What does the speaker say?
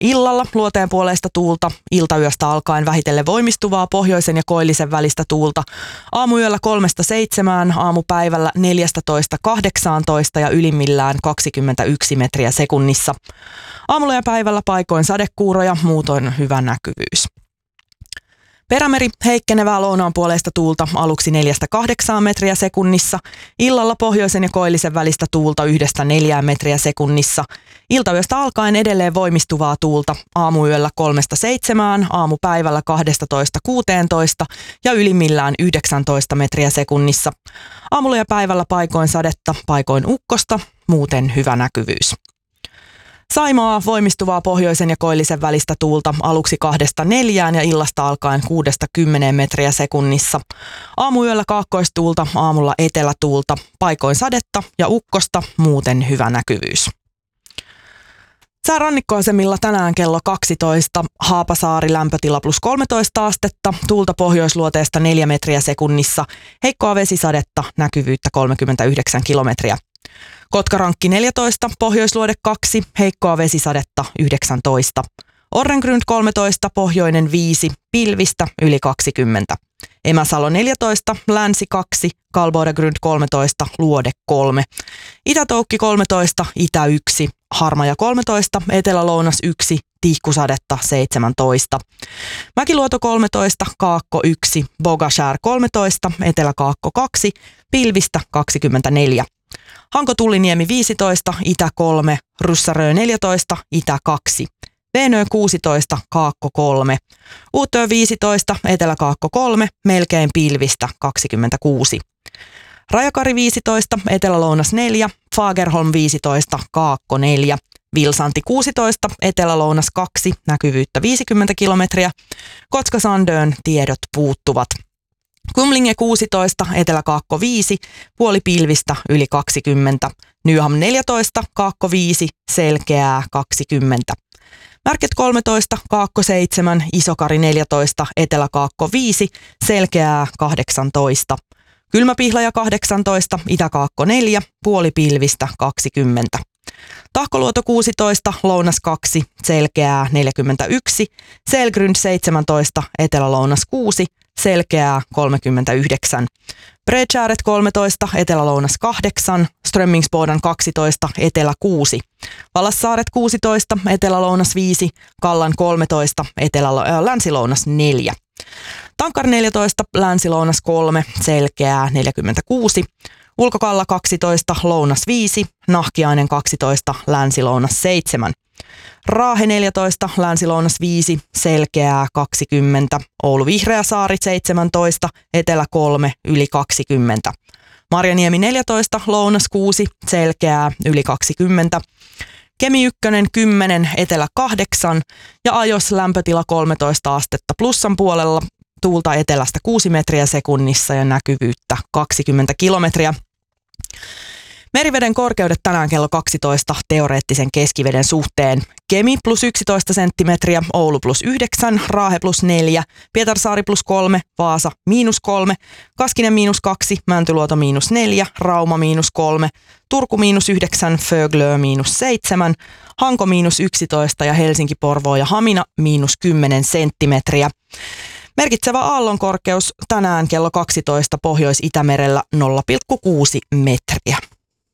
Illalla luoteenpuoleista tuulta, iltayöstä alkaen vähitellen voimistuvaa pohjoisen ja koillisen välistä tuulta. Aamuyöllä 3-7, aamupäivällä 14-18 ja ylimmillään 21 metriä sekunnissa. Aamulla ja päivällä paikoin sadekuuroja, muutoin hyvä näkyvyys. Perämeri heikkenevää lounaanpuoleista tuulta aluksi 4-8 metriä sekunnissa. Illalla pohjoisen ja koillisen välistä tuulta 1-4 metriä sekunnissa. Iltayöstä alkaen edelleen voimistuvaa tuulta aamuyöllä 3-7, aamupäivällä 12-16 ja ylimmillään 19 metriä sekunnissa. Aamulla ja päivällä paikoin sadetta, paikoin ukkosta, muuten hyvä näkyvyys. Saimaa voimistuvaa pohjoisen ja koillisen välistä tuulta aluksi 2-4 ja illasta alkaen 6-10 metriä sekunnissa. Aamuyöllä kaakkoistuulta, aamulla etelätuulta, paikoin sadetta ja ukkosta, muuten hyvä näkyvyys. Sää rannikkoasemilla tänään kello 12, Haapasaari lämpötila +13 astetta, tuulta pohjoisluoteesta 4 metriä sekunnissa, heikkoa vesisadetta, näkyvyyttä 39 kilometriä. Kotkarankki 14, pohjoisluode 2, heikkoa vesisadetta 19. Orrengrund 13, pohjoinen 5, pilvistä yli 20. Emäsalo 14, länsi 2, Kalbodagrund 13, luode 3. Itätoukki 13, itä 1, Harmaja 13, etelä-lounas 1, tihkusadetta 17. Mäkiluoto 13, Kaakko 1, Bogashär 13, etelä-Kaakko 2, pilvistä 24. Hanko-Tulliniemi 15, itä 3, Ryssärö 14, itä 2. Veenö 16, Kaakko 3. Uutö 15, Etelä-Kaakko 3, melkein pilvistä 26. Rajakari 15, Etelä-Lounas 4, Fagerholm 15, Kaakko 4. Vilsanti 16, Etelä-Lounas 2, näkyvyyttä 50 kilometriä. Kotka-Sandön tiedot puuttuvat. Kumlinge 16, Etelä-Kaakko 5, puoli pilvistä yli 20. Nyham 14, Kaakko 5, selkeää 20. Märket 13, Kaakko 7, Isokari 14, Etelä-Kaakko 5, selkeää 18. Kylmäpihlaja 18, Itä-Kaakko 4, puoli pilvistä 20. Tahkoluoto 16, Lounas 2, selkeää 41. Selgrund 17, Etelä-Lounas 6, selkeää 39. Bredkäret 13, Etelä-Lounas 8, Strömmingsbodan 12, Etelä 6. Valassaaret 16, Etelä-Lounas 5, Kallan 13, Länsi-Lounas 4. Tankar 14, Länsi-Lounas 3, selkeää 46. Ulkokalla 12, Lounas 5, Nahkiainen 12, Länsi-Lounas 7. Raahe 14, Länsi-Lounas 5, selkeää 20. Oulu Vihreäsaari 17, Etelä 3, yli 20. Marjaniemi 14, Lounas 6, selkeää yli 20. Kemi 1, 10, Etelä 8 ja Ajos lämpötila 13 astetta plussan puolella, tuulta etelästä 6 metriä sekunnissa ja näkyvyyttä 20 kilometriä. Meriveden korkeudet tänään kello 12 teoreettisen keskiveden suhteen. Kemi +11 senttimetriä, Oulu +9, Raahe +4, Pietarsaari +3, Vaasa -3, Kaskinen -2, Mäntyluoto -4, Rauma -3, Turku -9, Föglö -7, Hanko -11 ja Helsinki, Porvoo ja Hamina -10 senttimetriä. Merkitsevä aallonkorkeus tänään kello 12 Pohjois-Itämerellä 0,6 metriä.